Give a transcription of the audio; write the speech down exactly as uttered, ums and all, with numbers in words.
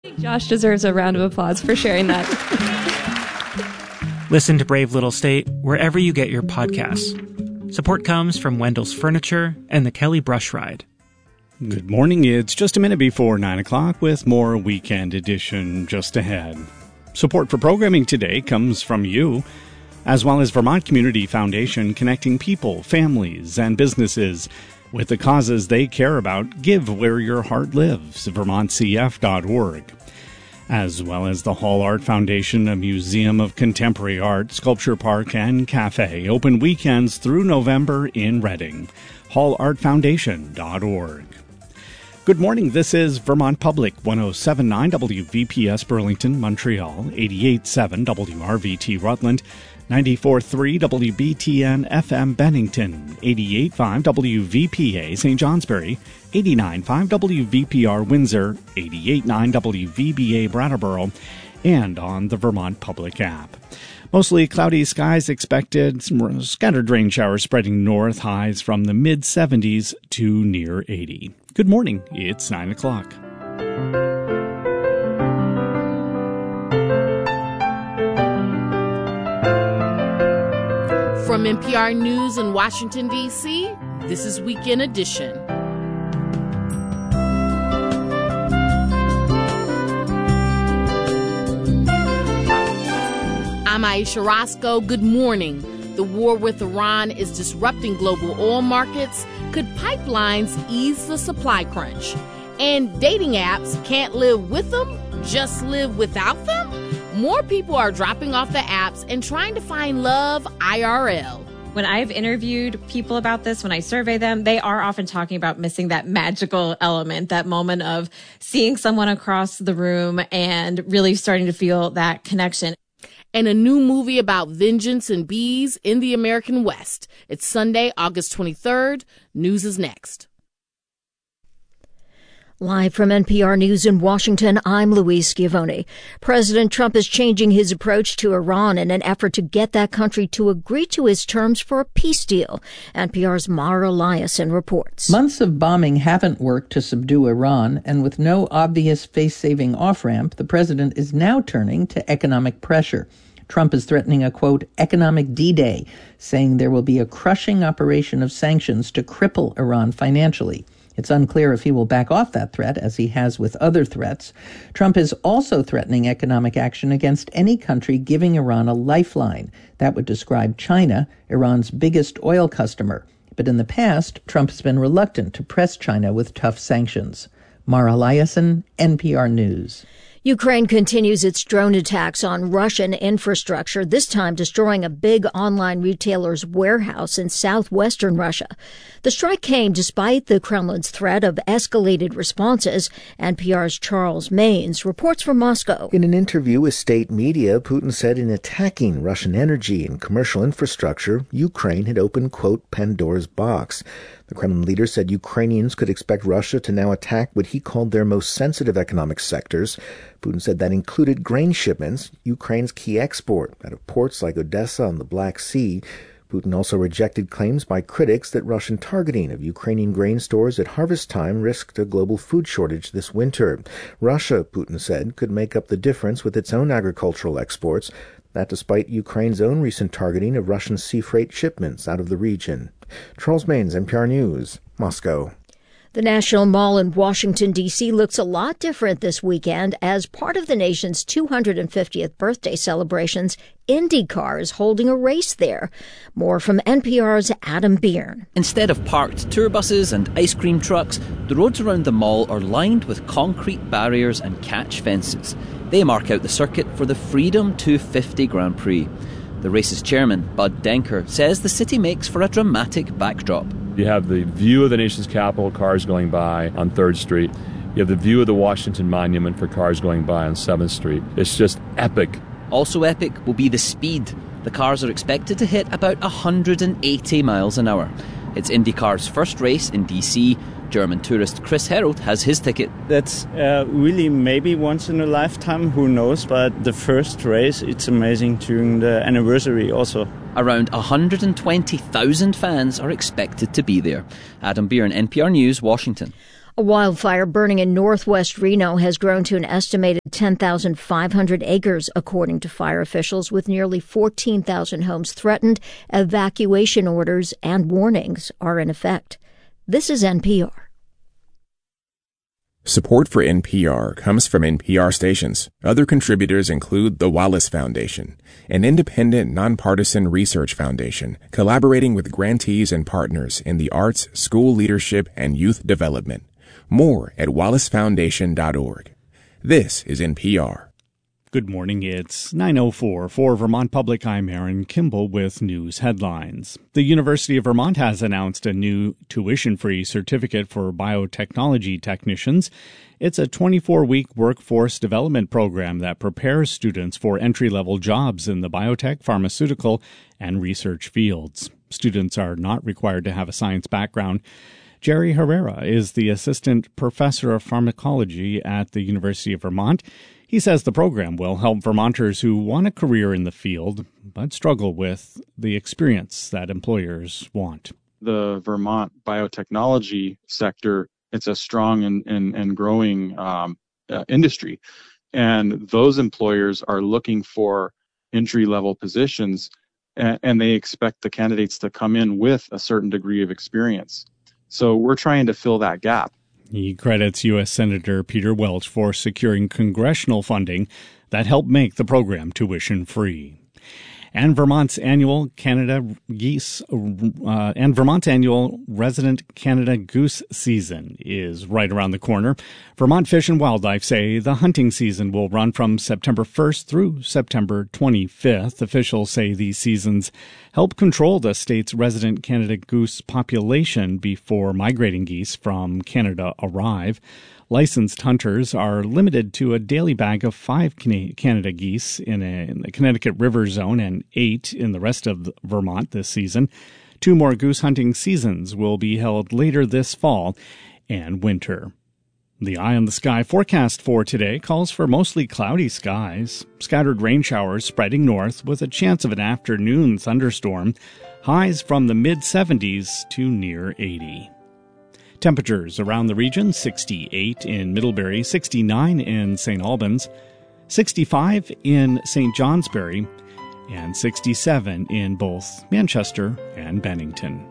Josh deserves a round of applause for sharing that. Listen to Brave Little State wherever you get your podcasts. Support comes from Wendell's Furniture and the Kelly Brush Ride. Good morning. It's just a minute before nine o'clock with more Weekend Edition just ahead. Support for programming today comes from you, as well as Vermont Community Foundation, connecting people, families, and businesses with the causes they care about. Give where your heart lives, vermont c f dot org. As well as the Hall Art Foundation, a museum of contemporary art, sculpture park, and cafe, open weekends through November in Reading. hall art foundation dot org. Good morning, this is Vermont Public, one oh seven point nine W V P S Burlington, Montreal, eighty-eight point seven W R V T Rutland, ninety-four point three W B T N F M Bennington, eighty-eight point five W V P A Saint Johnsbury, eighty-nine point five W V P R Windsor, eighty-eight point nine W V B A Brattleboro, and on the Vermont Public app. Mostly cloudy skies expected, some scattered rain showers spreading north, highs from the mid seventies to near eighty. Good morning, it's nine o'clock. From N P R News in Washington, D C, this is Weekend Edition. I'm Aisha Roscoe. Good morning. The war with Iran is disrupting global oil markets. Could pipelines ease the supply crunch? And dating apps can't live with them, just live without them? More people are dropping off the apps and trying to find love I R L. When I've interviewed people about this, when I survey them, they are often talking about missing that magical element, that moment of seeing someone across the room and really starting to feel that connection. And a new movie about vengeance and bees in the American West. It's Sunday, August twenty-third. News is next. Live from N P R News in Washington, I'm Louise Schiavone. President Trump is changing his approach to Iran in an effort to get that country to agree to his terms for a peace deal. N P R's Mara Liasson reports. Months of bombing haven't worked to subdue Iran, and with no obvious face-saving off-ramp, the president is now turning to economic pressure. Trump is threatening a, quote, economic D-Day, saying there will be a crushing operation of sanctions to cripple Iran financially. It's unclear if he will back off that threat, as he has with other threats. Trump is also threatening economic action against any country giving Iran a lifeline. That would describe China, Iran's biggest oil customer. But in the past, Trump has been reluctant to press China with tough sanctions. Mara Liasson, N P R News. Ukraine continues its drone attacks on Russian infrastructure, this time destroying a big online retailer's warehouse in southwestern Russia. The strike came despite the Kremlin's threat of escalated responses. N P R's Charles Maynes reports from Moscow. In an interview with state media, Putin said in attacking Russian energy and commercial infrastructure, Ukraine had opened, quote, Pandora's box. The Kremlin leader said Ukrainians could expect Russia to now attack what he called their most sensitive economic sectors. Putin said that included grain shipments, Ukraine's key export, out of ports like Odessa on the Black Sea. Putin also rejected claims by critics that Russian targeting of Ukrainian grain stores at harvest time risked a global food shortage this winter. Russia, Putin said, could make up the difference with its own agricultural exports, that despite Ukraine's own recent targeting of Russian sea freight shipments out of the region. Charles Maynes, N P R News, Moscow. The National Mall in Washington, D C looks a lot different this weekend as part of the nation's two hundred fiftieth birthday celebrations. IndyCar is holding a race there. More from N P R's Adam Byrne. Instead of parked tour buses and ice cream trucks, the roads around the mall are lined with concrete barriers and catch fences. They mark out the circuit for the Freedom two fifty Grand Prix. The race's chairman, Bud Denker, says the city makes for a dramatic backdrop. You have the view of the nation's capital, cars going by on third street. You have the view of the Washington Monument for cars going by on seventh street. It's just epic. Also epic will be the speed. The cars are expected to hit about one hundred eighty miles an hour. It's IndyCar's first race in D C. German tourist Chris Herold has his ticket. That's uh, really maybe once in a lifetime, who knows, but the first race, it's amazing during the anniversary also. Around one hundred twenty thousand fans are expected to be there. Adam Byrne, N P R News, Washington. A wildfire burning in northwest Reno has grown to an estimated ten thousand five hundred acres, according to fire officials, with nearly fourteen thousand homes threatened. Evacuation orders and warnings are in effect. This is N P R. Support for N P R comes from N P R stations. Other contributors include the Wallace Foundation, an independent, nonpartisan research foundation collaborating with grantees and partners in the arts, school leadership, and youth development. More at wallace foundation dot org. This is N P R. Good morning, it's nine oh four. For Vermont Public, I'm Aaron Kimball with news headlines. The University of Vermont has announced a new tuition-free certificate for biotechnology technicians. It's a twenty-four week workforce development program that prepares students for entry-level jobs in the biotech, pharmaceutical, and research fields. Students are not required to have a science background. Jerry Herrera is the assistant professor of pharmacology at the University of Vermont. He says the program will help Vermonters who want a career in the field but struggle with the experience that employers want. The Vermont biotechnology sector, it's a strong and, and, and growing um, uh, industry. And those employers are looking for entry-level positions, and, and they expect the candidates to come in with a certain degree of experience. So we're trying to fill that gap. He credits U S Senator Peter Welch for securing congressional funding that helped make the program tuition-free. And Vermont's annual Canada geese uh, and Vermont's annual resident Canada goose season is right around the corner. Vermont Fish and Wildlife say the hunting season will run from September first through September twenty-fifth. Officials say these seasons help control the state's resident Canada goose population before migrating geese from Canada arrive. Licensed hunters are limited to a daily bag of five Canada geese in, a, in the Connecticut River Zone and eight in the rest of Vermont this season. Two more goose hunting seasons will be held later this fall and winter. The Eye on the Sky forecast for today calls for mostly cloudy skies, scattered rain showers spreading north with a chance of an afternoon thunderstorm, highs from the mid seventies to near eighty. Temperatures around the region, sixty-eight in Middlebury, sixty-nine in Saint Albans, sixty-five in Saint Johnsbury, and sixty-seven in both Manchester and Bennington.